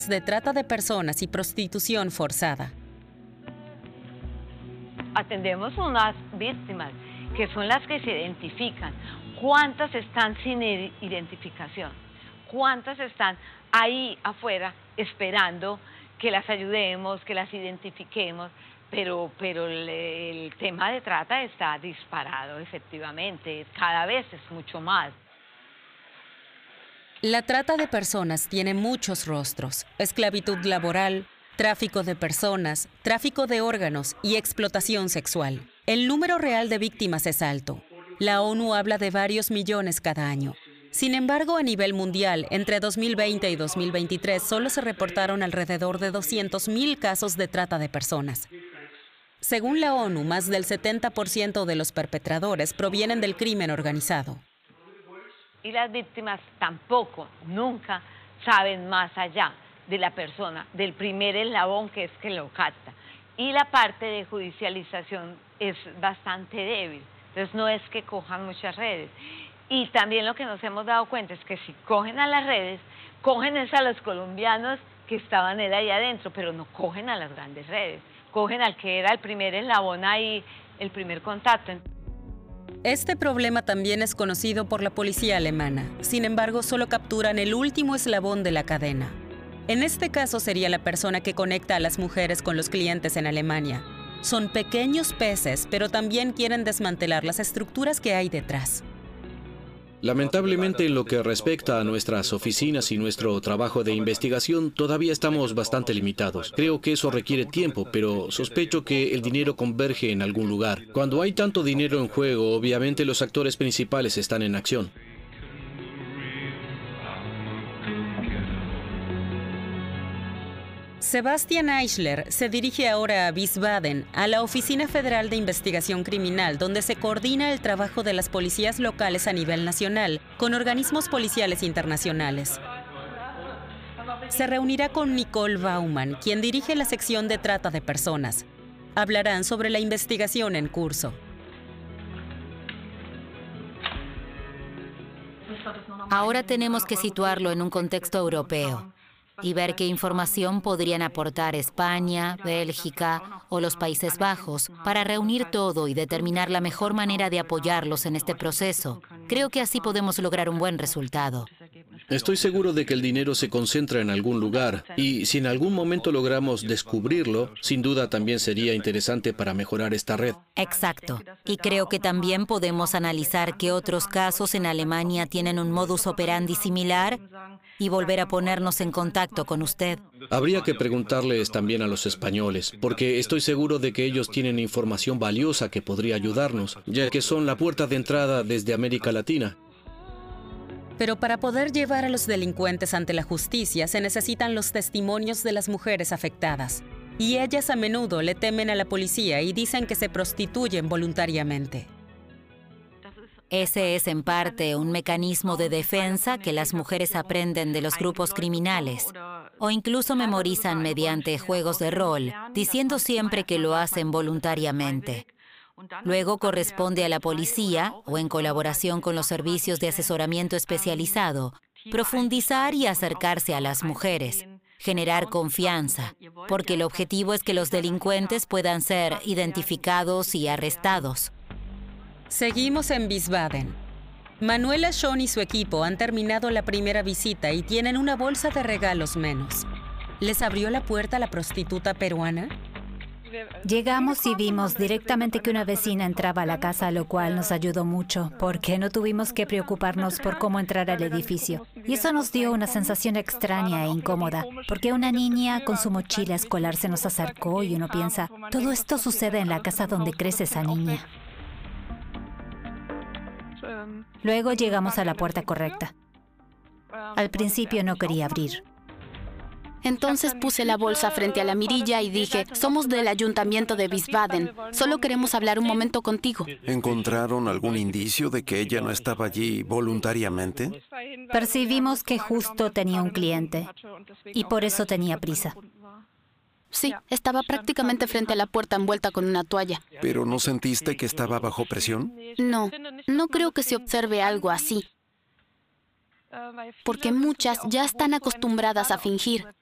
de trata de personas y prostitución forzada. Atendemos unas víctimas que son las que se identifican. ¿Cuántas están sin identificación? ¿Cuántas están ahí afuera esperando que las ayudemos, que las identifiquemos? Pero el tema de trata está disparado, efectivamente, cada vez es mucho más. La trata de personas tiene muchos rostros: esclavitud laboral, tráfico de personas, tráfico de órganos y explotación sexual. El número real de víctimas es alto. La ONU habla de varios millones cada año. Sin embargo, a nivel mundial, entre 2020 y 2023 solo se reportaron alrededor de 200,000 casos de trata de personas. Según la ONU, más del 70% de los perpetradores provienen del crimen organizado. Y las víctimas tampoco, nunca saben más allá de la persona, del primer eslabón que es que lo capta. Y la parte de judicialización es bastante débil, entonces no es que cojan muchas redes. Y también lo que nos hemos dado cuenta es que si cogen a las redes, cogen es a los colombianos que estaban ahí adentro, pero no cogen a las grandes redes, cogen al que era el primer eslabón ahí, el primer contacto. Este problema también es conocido por la policía alemana. Sin embargo, solo capturan el último eslabón de la cadena. En este caso sería la persona que conecta a las mujeres con los clientes en Alemania. Son pequeños peces, pero también quieren desmantelar las estructuras que hay detrás. Lamentablemente, en lo que respecta a nuestras oficinas y nuestro trabajo de investigación, todavía estamos bastante limitados. Creo que eso requiere tiempo, pero sospecho que el dinero converge en algún lugar. Cuando hay tanto dinero en juego, obviamente los actores principales están en acción. Sebastian Eichler se dirige ahora a Wiesbaden, a la Oficina Federal de Investigación Criminal, donde se coordina el trabajo de las policías locales a nivel nacional con organismos policiales internacionales. Se reunirá con Nicole Baumann, quien dirige la sección de trata de personas. Hablarán sobre la investigación en curso. Ahora tenemos que situarlo en un contexto europeo y ver qué información podrían aportar España, Bélgica o los Países Bajos para reunir todo y determinar la mejor manera de apoyarlos en este proceso. Creo que así podemos lograr un buen resultado. Estoy seguro de que el dinero se concentra en algún lugar y si en algún momento logramos descubrirlo, sin duda también sería interesante para mejorar esta red. Exacto. Y creo que también podemos analizar qué otros casos en Alemania tienen un modus operandi similar y volver a ponernos en contacto con usted. Habría que preguntarles también a los españoles, porque estoy seguro de que ellos tienen información valiosa que podría ayudarnos, ya que son la puerta de entrada desde América Latina. Pero para poder llevar a los delincuentes ante la justicia se necesitan los testimonios de las mujeres afectadas. Y ellas a menudo le temen a la policía y dicen que se prostituyen voluntariamente. Ese es en parte un mecanismo de defensa que las mujeres aprenden de los grupos criminales o incluso memorizan mediante juegos de rol, diciendo siempre que lo hacen voluntariamente. Luego corresponde a la policía, o en colaboración con los servicios de asesoramiento especializado, profundizar y acercarse a las mujeres, generar confianza, porque el objetivo es que los delincuentes puedan ser identificados y arrestados. Seguimos en Wiesbaden. Manuela Schoen y su equipo han terminado la primera visita y tienen una bolsa de regalos menos. ¿Les abrió la puerta la prostituta peruana? Llegamos y vimos directamente que una vecina entraba a la casa, lo cual nos ayudó mucho, porque no tuvimos que preocuparnos por cómo entrar al edificio. Y eso nos dio una sensación extraña e incómoda, porque una niña con su mochila escolar se nos acercó y uno piensa, todo esto sucede en la casa donde crece esa niña. Luego llegamos a la puerta correcta. Al principio no quería abrir. Entonces puse la bolsa frente a la mirilla y dije, somos del ayuntamiento de Wiesbaden, solo queremos hablar un momento contigo. ¿Encontraron algún indicio de que ella no estaba allí voluntariamente? Percibimos que justo tenía un cliente y por eso tenía prisa. Sí, estaba prácticamente frente a la puerta envuelta con una toalla. ¿Pero no sentiste que estaba bajo presión? No creo que se observe algo así, porque muchas ya están acostumbradas a fingir.